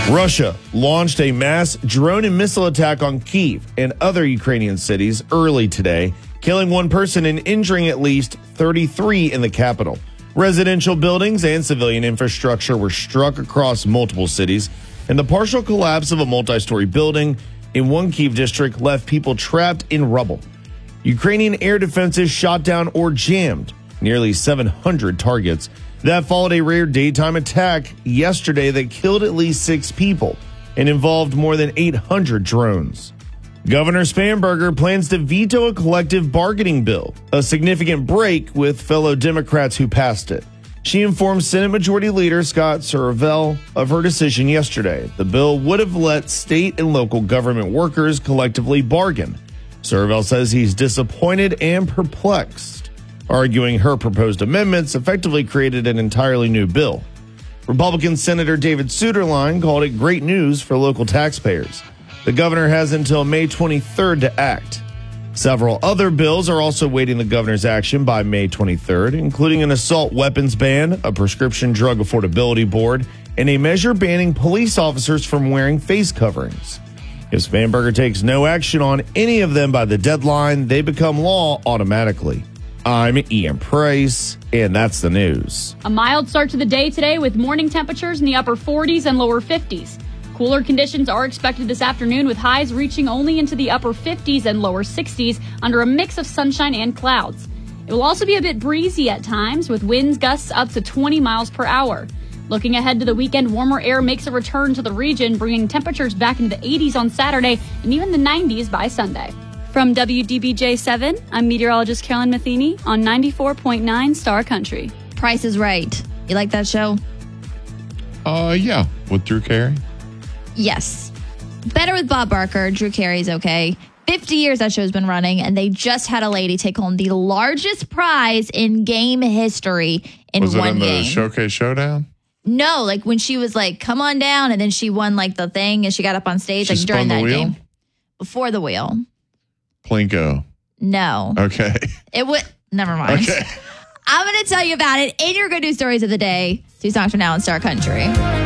Russia launched a mass drone and missile attack on Kyiv and other Ukrainian cities early today, killing one person and injuring at least 33 in the capital. Residential buildings and civilian infrastructure were struck across multiple cities, and the partial collapse of a multi-story building in one Kyiv district left people trapped in rubble. Ukrainian air defenses shot down or jammed nearly 700 targets. That followed a rare daytime attack yesterday that killed at least 6 people and involved more than 800 drones. Governor Spanberger plans to veto a collective bargaining bill, a significant break with fellow Democrats who passed it. She informed Senate Majority Leader Scott Survell of her decision yesterday. The bill would have let state and local government workers collectively bargain. Survell says he's disappointed and perplexed, arguing her proposed amendments effectively created an entirely new bill. Republican Senator David Suetterlein called it great news for local taxpayers. The governor has until May 23rd to act. Several other bills are also waiting the governor's action by May 23rd, including an assault weapons ban, a prescription drug affordability board, and a measure banning police officers from wearing face coverings. If Spanberger takes no action on any of them by the deadline, they become law automatically. I'm Ian Price, and that's the news. A mild start to the day today with morning temperatures in the upper 40s and lower 50s. Cooler conditions are expected this afternoon with highs reaching only into the upper 50s and lower 60s under a mix of sunshine and clouds. It will also be a bit breezy at times with winds gusts up to 20 miles per hour. Looking ahead to the weekend, warmer air makes a return to the region, bringing temperatures back into the 80s on Saturday and even the 90s by Sunday. From WDBJ7, I'm meteorologist Carolyn Matheny on 94.9 Star Country. Price is Right. You like that show? Yeah. With Drew Carey? Yes. Better with Bob Barker. Drew Carey's okay. 50 years that show's been running, and they just had a lady take home the largest prize in game history in one game. Was it in the Showcase Showdown? No, like when she was like, come on down, and then she won like the thing, and she got up on stage like during that game. Before the wheel. Plinko. No. Okay. It would. Never mind. Okay. I'm going to tell you about it in your good news stories of the day. 2 songs from now in Star Country.